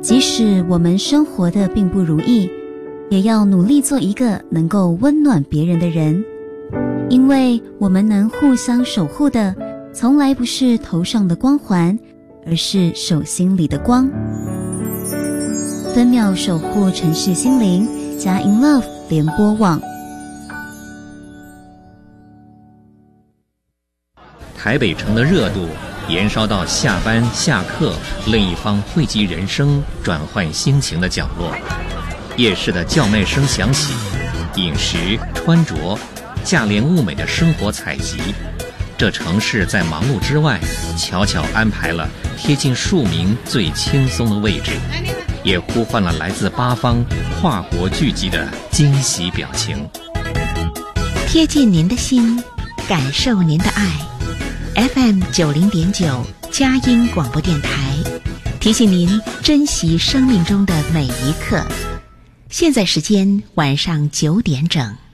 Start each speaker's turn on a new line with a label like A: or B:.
A: 即使我们生活的并不如意，也要努力做一个能够温暖别人的人，因为我们能互相守护的，从来不是头上的光环，而是手心里的光。分秒守护城市心灵，加 In Love 联播网。
B: 台北城的热度延烧到下班下课另一方汇集人生转换心情的角落，夜市的叫卖声响起，饮食穿着价廉物美的生活采集，这城市在忙碌之外悄悄安排了贴近庶民最轻松的位置，也呼唤了来自八方跨国聚集的惊喜表情。
C: 贴近您的心，感受您的爱。FM 90.9佳音广播电台提醒您珍惜生命中的每一刻。现在时间晚上9点整。